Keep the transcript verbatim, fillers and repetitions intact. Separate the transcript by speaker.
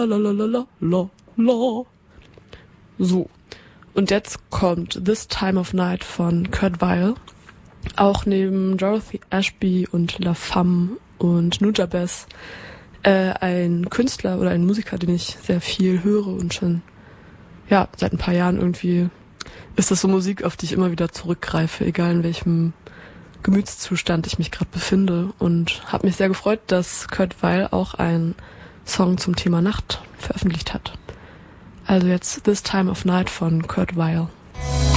Speaker 1: la la la la la la. So. Und jetzt kommt This Time of Night von Kurt Weill. Auch neben Dorothy Ashby und La Femme und Nujabes äh, ein Künstler oder ein Musiker, den ich sehr viel höre und schon ja seit ein paar Jahren irgendwie ist das so Musik, auf die ich immer wieder zurückgreife, egal in welchem Gemütszustand ich mich gerade befinde, und habe mich sehr gefreut, dass Kurt Weill auch einen Song zum Thema Nacht veröffentlicht hat. Also jetzt This Time of Night von Kurt Weill.